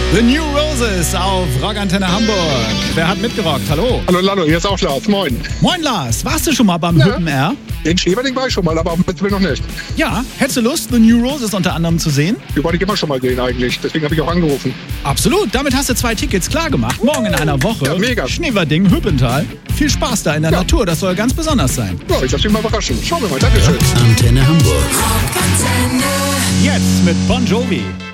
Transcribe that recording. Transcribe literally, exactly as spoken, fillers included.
The New Roses auf Rockantenne Hamburg. Wer hat mitgerockt? Hallo. Hallo Lalo, hier ist auch Lars. Moin. Moin Lars, warst du schon mal beim Ja. Hüppen R? Den Schneeberding war ich schon mal, aber am Festival noch nicht. Ja, hättest du Lust, The New Roses unter anderem zu sehen? Die wollte ich immer schon mal sehen eigentlich, deswegen habe ich auch angerufen. Absolut, damit hast du zwei Tickets klar gemacht. Morgen in einer Woche. Ja, mega. Schneewerding, Hüppental. Viel Spaß da in der Ja. Natur, das soll ganz besonders sein. Ja, ich lasse mich mal überraschen. Schauen wir mal, Dankeschön. Antenne Hamburg. Jetzt mit Bon Jovi.